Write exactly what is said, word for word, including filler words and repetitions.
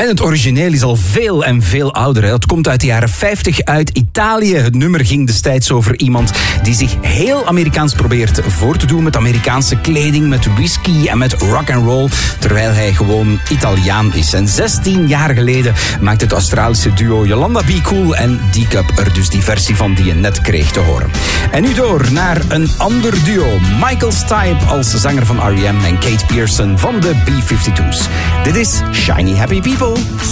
En het origineel is al veel en veel ouder. Hè. Het komt uit de jaren vijftig uit Italië. Het nummer ging destijds over iemand die zich heel Amerikaans probeert voor te doen met Amerikaanse kleding, met whisky en met rock and roll, terwijl hij gewoon Italiaan is. En zestien jaar geleden maakte het Australische duo Yolanda Be Cool en D-Cup er dus die versie van die je net kreeg te horen. En nu door naar een ander duo. Michael Stipe als zanger van R E M en Kate Pearson van de B vijfentwintig's. Dit is Shiny Happy People.